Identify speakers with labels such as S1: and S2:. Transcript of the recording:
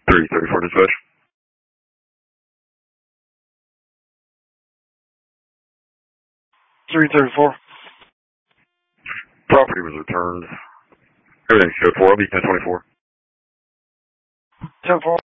S1: 334 dispatch. 334. Property was returned. Everything's code 4. I'll be 1024. 10-4.